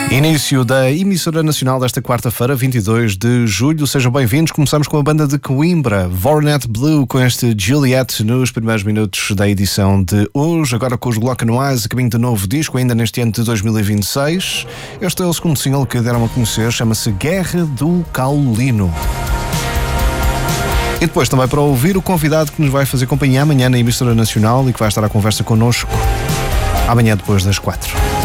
Início da emissora nacional desta quarta-feira, 22 de julho. Sejam bem-vindos. Começamos com a banda de Coimbra, Vornet Blue, com este Juliet nos primeiros minutos da edição de hoje. Agora com os Glock no Eyes, a caminho de novo disco, ainda neste ano de 2026. Este é o segundo single que deram a conhecer, chama-se Guerra do Caolino. E depois também para ouvir o convidado que nos vai fazer companhia amanhã na emissora nacional e que vai estar à conversa connosco amanhã depois das 4.